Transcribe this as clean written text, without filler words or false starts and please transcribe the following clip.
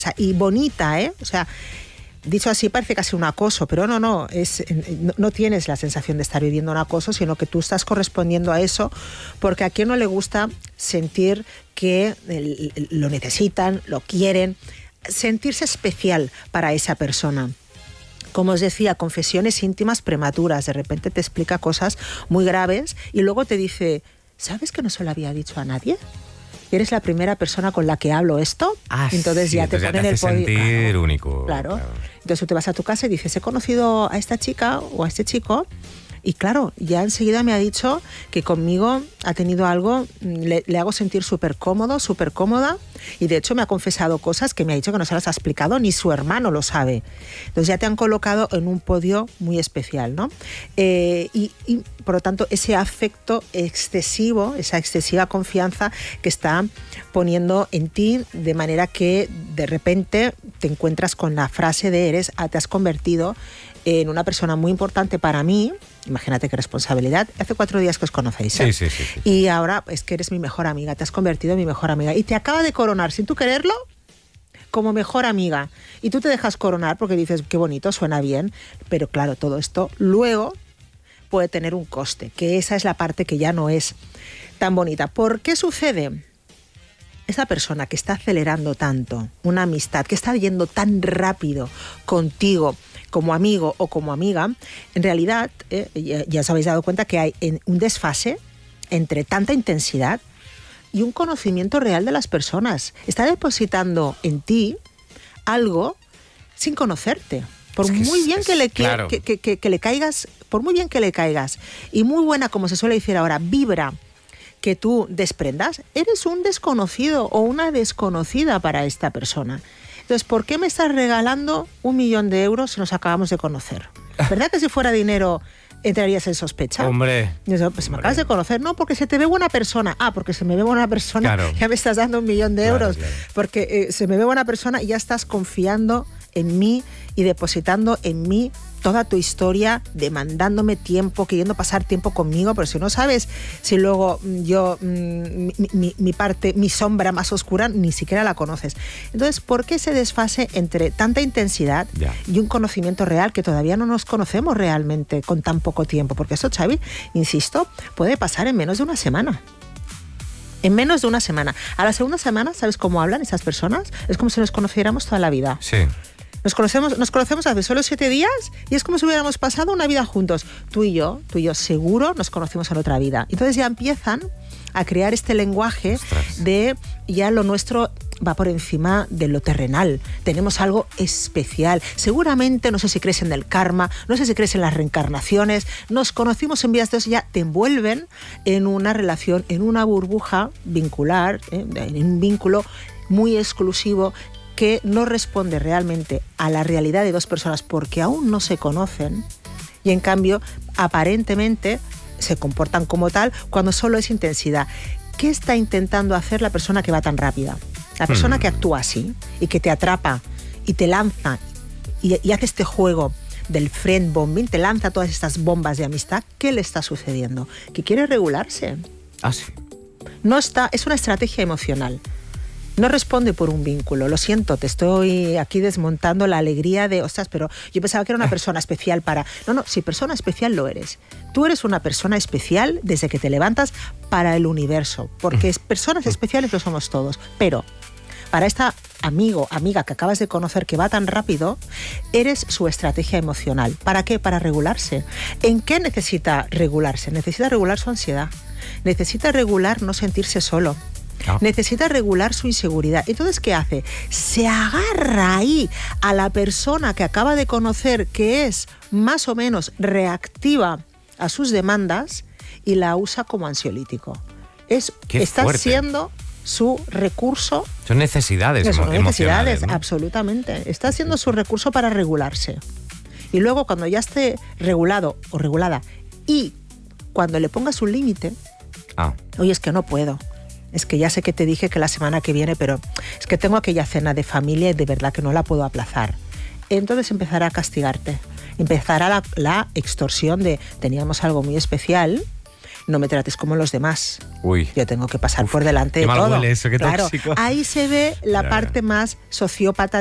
y bonita, ¿eh? O sea, dicho así parece casi un acoso, pero no tienes la sensación de estar viviendo un acoso, sino que tú estás correspondiendo a eso, porque a quien no le gusta sentir que lo necesitan, lo quieren, sentirse especial para esa persona. Como os decía, confesiones íntimas prematuras, de repente te explica cosas muy graves y luego te dice, ¿sabes que no se lo había dicho a nadie? ¿Eres la primera persona con la que hablo esto? Entonces sí, ya te ponen el podio. sentir único. Claro. Entonces tú te vas a tu casa y dices, he conocido a esta chica o a este chico y claro, ya enseguida me ha dicho que conmigo ha tenido algo, le hago sentir súper cómodo, súper cómoda y de hecho me ha confesado cosas que me ha dicho que no se las ha explicado, ni su hermano lo sabe. Entonces ya te han colocado en un podio muy especial, ¿no? Y por lo tanto ese afecto excesivo, esa excesiva confianza que está poniendo en ti, de manera que de repente te encuentras con la frase de te has convertido en una persona muy importante para mí. Imagínate qué responsabilidad. Hace 4 días que os conocéis, ¿eh? Sí. Y ahora es que eres mi mejor amiga, te has convertido en mi mejor amiga y te acaba de coronar sin tú quererlo como mejor amiga. Y tú te dejas coronar porque dices, qué bonito, suena bien, pero claro, todo esto luego puede tener un coste, que esa es la parte que ya no es tan bonita. ¿Por qué sucede? Esa persona que está acelerando tanto una amistad, que está yendo tan rápido contigo como amigo o como amiga, en realidad ya os habéis dado cuenta que hay un desfase entre tanta intensidad y un conocimiento real de las personas. Está depositando en ti algo sin conocerte. Por muy bien que le caigas, por muy bien que le caigas y muy buena, como se suele decir ahora, vibra que tú desprendas, eres un desconocido o una desconocida para esta persona. Entonces, ¿por qué me estás regalando 1 millón de euros si nos acabamos de conocer? ¿Verdad que si fuera dinero entrarías en sospecha? Hombre. Pues me acabas de conocer. No, porque se te ve buena persona. Porque se me ve buena persona, claro. Ya me estás dando 1 millón de euros. Claro. Porque se me ve buena persona y ya estás confiando en mí y depositando en mí toda tu historia, demandándome tiempo, queriendo pasar tiempo conmigo, pero si no sabes si luego yo, mi parte, mi sombra más oscura, ni siquiera la conoces. Entonces, ¿por qué ese desfase entre tanta intensidad y un conocimiento real que todavía no nos conocemos realmente con tan poco tiempo? Porque eso, Xavi, insisto, puede pasar en menos de una semana. En menos de una semana. A la segunda semana, ¿sabes cómo hablan esas personas? Es como si nos conociéramos toda la vida. Sí. Nos conocemos hace solo 7 días y es como si hubiéramos pasado una vida juntos. Tú y yo seguro nos conocimos en otra vida. Entonces ya empiezan a crear este lenguaje de ya lo nuestro va por encima de lo terrenal. Tenemos algo especial. Seguramente, no sé si crees en el karma, no sé si crees en las reencarnaciones. Nos conocimos en vidas de Dios y ya te envuelven en una relación, en una burbuja vincular, en un vínculo muy exclusivo que no responde realmente a la realidad de 2 personas porque aún no se conocen y en cambio aparentemente se comportan como tal cuando solo es intensidad. ¿Qué está intentando hacer la persona que va tan rápida? La persona que actúa así y que te atrapa y te lanza y hace este juego del friend bombing, te lanza todas estas bombas de amistad. ¿Qué le está sucediendo? Que quiere regularse. Sí. Es una estrategia emocional. No responde por un vínculo. Lo siento, te estoy aquí desmontando la alegría de, ostras, pero yo pensaba que era una persona especial para... No, si persona especial lo eres. Tú eres una persona especial desde que te levantas para el universo, porque personas especiales lo somos todos. Pero para esta amiga que acabas de conocer que va tan rápido, eres su estrategia emocional. ¿Para qué? Para regularse. ¿En qué necesita regularse? Necesita regular su ansiedad. Necesita regular no sentirse solo. Necesita regular su inseguridad. Entonces, ¿qué hace? Se agarra ahí a la persona que acaba de conocer, que es más o menos reactiva a sus demandas y la usa como ansiolítico. Está siendo su recurso. Son necesidades emocionales, ¿no? Absolutamente. Está siendo su recurso para regularse. Y luego, cuando ya esté regulado o regulada y cuando le pongas un límite, oye, es que no puedo. Es que ya sé que te dije que la semana que viene, pero es que tengo aquella cena de familia y de verdad que no la puedo aplazar. Entonces empezará a castigarte. Empezará la extorsión de teníamos algo muy especial, no me trates como los demás. Uy. Yo tengo que pasar por delante de todo. Qué mal huele eso, qué claro, tóxico. ahí se ve la parte más sociópata